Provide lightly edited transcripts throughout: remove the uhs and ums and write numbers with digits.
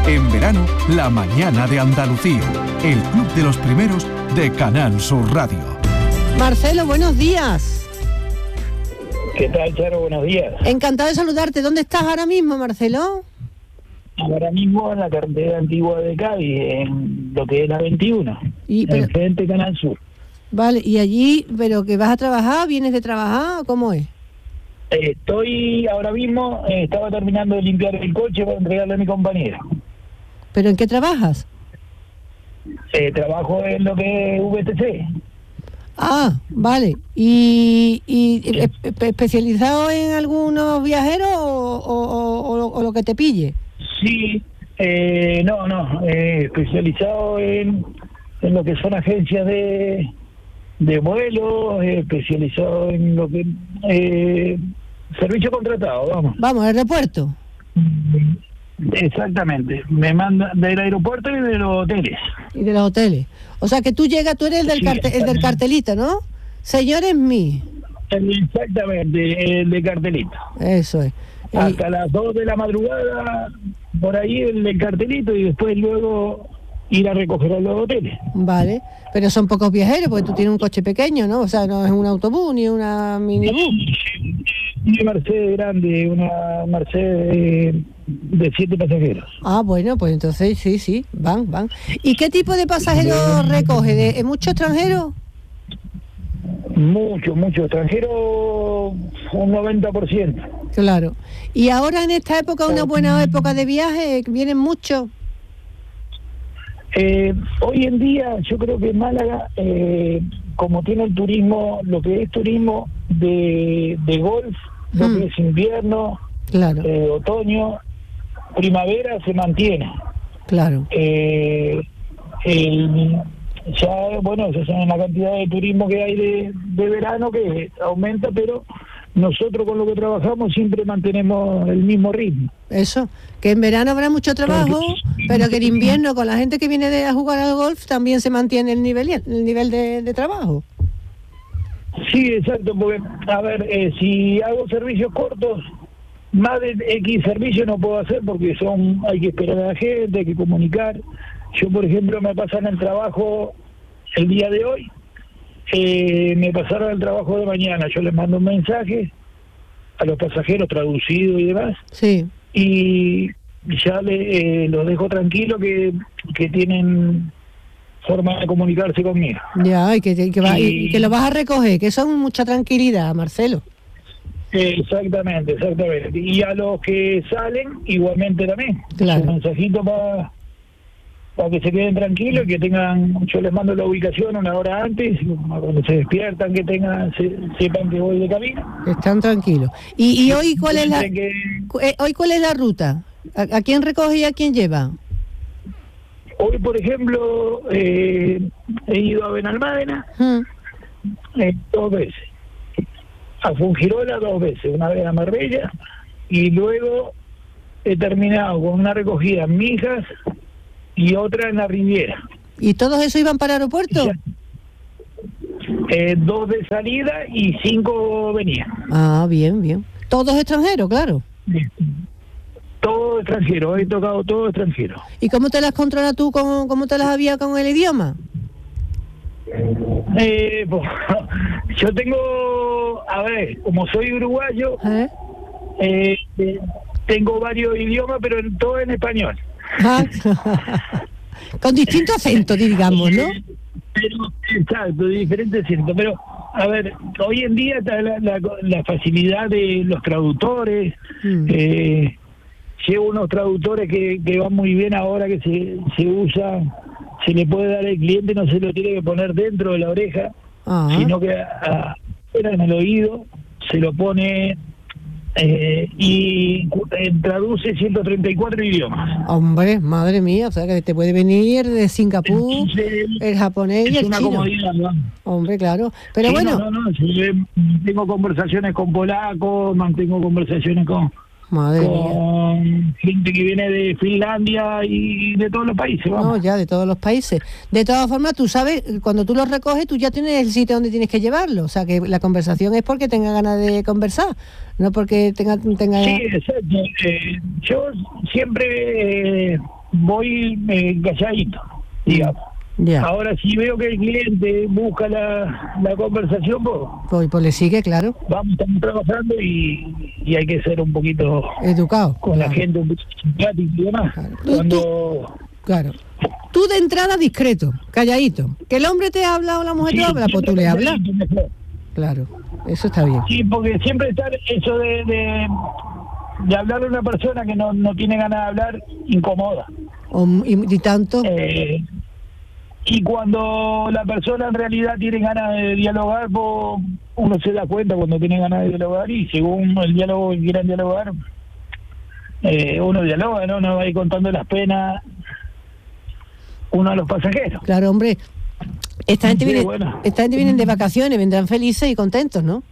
En verano, La Mañana de Andalucía, el club de los primeros de Canal Sur Radio. Marcelo, buenos días. ¿Qué tal, Charo? Buenos días. Encantado de saludarte. ¿Dónde estás ahora mismo, Marcelo? Ahora mismo en la carretera antigua de Cádiz, en lo que es la 21, en frente Canal Sur. Vale, y allí, ¿pero que vas a trabajar? ¿Vienes de trabajar? ¿Cómo es? Estoy ahora mismo, estaba terminando de limpiar el coche para entregarle a mi compañero. ¿Pero en qué trabajas? Trabajo en lo que es VTC. Ah, vale. ¿Y especializado en algunos viajeros o lo que te pille? Sí, especializado en lo que son agencias de vuelos, especializado en lo que servicio contratado, vamos. Vamos, aeropuerto. Exactamente, me manda del aeropuerto y de los hoteles. Y de los hoteles. O sea que tú llegas, tú eres el del cartelito, ¿no? Señores mí. Exactamente, el de cartelito. Eso es. Hasta las 2 de la madrugada, por ahí el cartelito, y después luego ir a recoger a los hoteles. Vale, pero son pocos viajeros, porque tú tienes un coche pequeño, ¿no? O sea, no es un autobús ni una minibús. Una Mercedes grande, una Mercedes de 7 pasajeros. Ah, bueno, pues entonces sí, van. ¿Y qué tipo de pasajeros recoge? ¿De mucho extranjero? Mucho extranjero, un 90%. Claro. ¿Y ahora en esta época, una buena época de viaje, vienen muchos? Hoy en día yo creo que Málaga, como tiene el turismo, lo que es turismo de golf, lo que es invierno, claro, otoño, primavera, se mantiene. Claro. Esa es la cantidad de turismo que hay de verano, que aumenta, pero nosotros con lo que trabajamos siempre mantenemos el mismo ritmo. Eso, que en verano habrá mucho trabajo, pero que en invierno con la gente que viene a jugar al golf también se mantiene el nivel de trabajo. Sí, exacto, porque, a ver, si hago servicios cortos, más de X servicios no puedo hacer porque hay que esperar a la gente, hay que comunicar. Yo, por ejemplo, me pasan el trabajo el día de hoy, me pasaron el trabajo de mañana, yo les mando un mensaje a los pasajeros traducido y demás, sí, y ya los dejo tranquilos que tienen forma de comunicarse conmigo. Ya, y que lo vas a recoger, que eso es mucha tranquilidad, Marcelo. Exactamente. Y a los que salen, igualmente también. Claro. Un mensajito para que se queden tranquilos, que tengan, yo les mando la ubicación una hora antes, cuando se despiertan, que sepan que voy de camino. Están tranquilos. ¿Y hoy cuál es hoy cuál es la ruta? ¿A quién recoge y a quién lleva? Hoy, por ejemplo, he ido a Benalmádena 2 veces, a Fungirola 2 veces, una vez a Marbella, y luego he terminado con una recogida en Mijas y otra en la Riviera. ¿Y todos esos iban para el aeropuerto? 2 de salida y 5 venían. Ah, bien. ¿Todos extranjeros, claro? Todo extranjero, he tocado todo extranjero. ¿Y cómo te las controlas tú, cómo te las había con el idioma? Pues, yo tengo, a ver, como soy uruguayo, tengo varios idiomas, pero todo en español. Con distinto acento, digamos, ¿no? Pero, exacto, de diferente acento. Pero, a ver, hoy en día está la facilidad de los traductores. Llevo unos traductores que van muy bien ahora, que se usan. Se le puede dar al cliente, no se lo tiene que poner dentro de la oreja, sino que en el oído se lo pone y traduce 134 idiomas. Hombre, madre mía, o sea que te puede venir de Singapur, el japonés y el chino. Es una comodidad, ¿no? Hombre, claro. Pero sí, bueno. Tengo conversaciones con polacos, mantengo conversaciones con gente que viene de Finlandia y de todos los países. Vamos. No, ya de todos los países. De todas formas, tú sabes, cuando tú los recoges, tú ya tienes el sitio donde tienes que llevarlo. O sea, que la conversación es porque tenga ganas de conversar, no porque tenga... Sí, exacto. Yo siempre voy calladito, digamos. Ya. Ahora, si veo que el cliente busca la conversación, Pues le sigue, claro. Estamos trabajando y hay que ser un poquito educado con la gente, un poquito simpático y demás. Claro. Claro. Tú de entrada discreto, calladito. Que el hombre te habla o la mujer te habla, pues tú le hablas. Claro, eso está bien. Sí, porque siempre está eso de hablarle a una persona que no tiene ganas de hablar, incomoda. Y tanto... Y cuando la persona en realidad tiene ganas de dialogar, pues uno se da cuenta cuando tiene ganas de dialogar, y según el diálogo que quieran dialogar, uno dialoga, no va a ir contando las penas uno a los pasajeros. Claro, hombre, esta gente viene de vacaciones, vendrán felices y contentos, ¿no?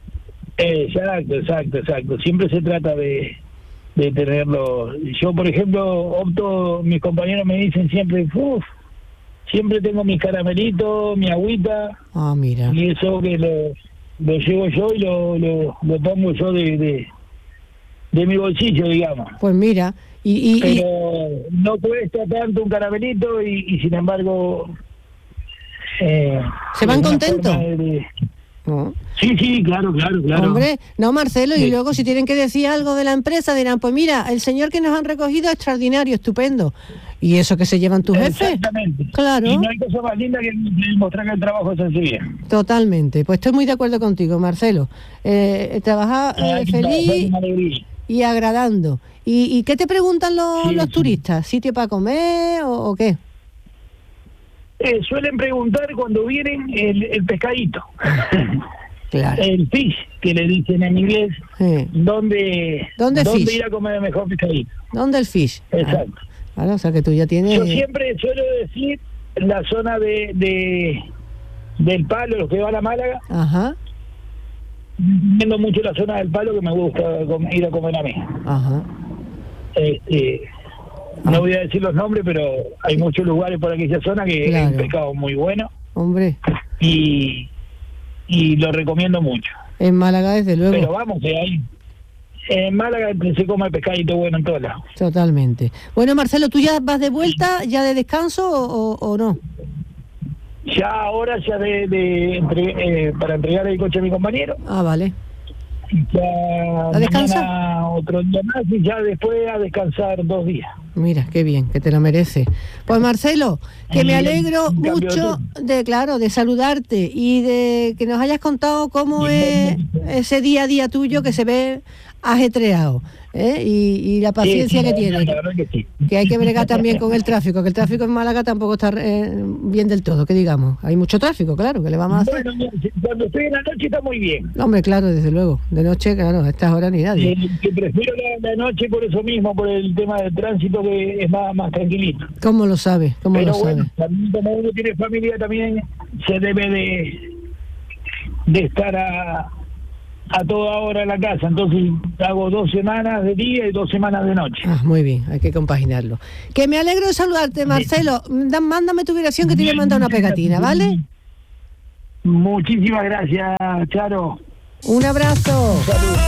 Exacto. Siempre se trata de tenerlo. Yo, por ejemplo, mis compañeros me dicen siempre, siempre tengo mis caramelitos, mi agüita. Ah, mira. Y eso que lo llevo yo y lo pongo yo de mi bolsillo, digamos. Pues mira, pero no cuesta tanto un caramelito y sin embargo... ¿se van contentos? ¿No? Sí, claro. Hombre, no, Marcelo, sí. Y luego si tienen que decir algo de la empresa dirán, pues mira, el señor que nos han recogido es extraordinario, estupendo. ¿Y eso que se llevan tus jefes? Exactamente. Claro. Y no hay cosa más linda que demostrar que el trabajo se hace bien. Totalmente. Pues estoy muy de acuerdo contigo, Marcelo. Trabajar feliz y agradando. ¿Y qué te preguntan los turistas? ¿Sitio para comer o qué? Suelen preguntar cuando vienen el pescadito. Claro. El fish, que le dicen en inglés. Sí. ¿Dónde ir a comer el mejor pescadito? ¿Dónde el fish? Exacto. Claro, o sea que tú ya tienes... Yo siempre suelo decir la zona del Palo, los que van a Málaga. Ajá. Viendo mucho la zona del Palo, que me gusta ir a comer a mí. Ajá. No voy a decir los nombres, pero hay muchos lugares por aquella zona que hay un pescado muy bueno. Hombre. Y lo recomiendo mucho. En Málaga, desde luego. Pero vamos, que hay... En Málaga se come pescadito bueno en todos lados. Totalmente. Bueno, Marcelo, ¿tú ya vas de vuelta, ya de descanso o no? Ya ahora, para entregar el coche a mi compañero. Ah, vale. Ya ¿A descansar? Otro día más y ya después a descansar 2 días. Mira, qué bien, que te lo merece. Pues Marcelo, que me alegro mucho de saludarte y de que nos hayas contado cómo es ese día a día tuyo que se ve ajetreado, y la paciencia que tienes. Que hay que bregar también con el tráfico, que el tráfico en Málaga tampoco está bien del todo, que digamos. Hay mucho tráfico, claro, que le vamos a hacer. Bueno, cuando estoy en la noche está muy bien. Hombre, claro, desde luego. De noche, claro, a estas horas ni nadie. Que prefiero la noche por eso mismo, por el tema del tránsito, que es más tranquilito. ¿Cómo lo sabes? Pero bueno, también como uno tiene familia, también se debe de estar a toda hora en la casa. Entonces hago 2 semanas de día y 2 semanas de noche. Ah, muy bien, hay que compaginarlo. Que me alegro de saludarte, Marcelo. Mándame tu dirección que te voy a mandar una pegatina, ¿vale? Muchísimas gracias, Charo. Un abrazo. Saludos.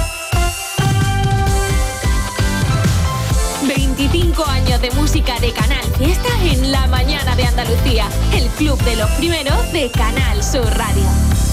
25 años de música de Canal Fiesta en la mañana de Andalucía. El club de los primeros de Canal Sur Radio.